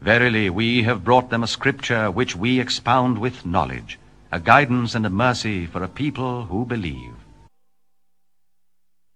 Verily, we have brought them a scripture which we expound with knowledge, a guidance and a mercy for a people who believe.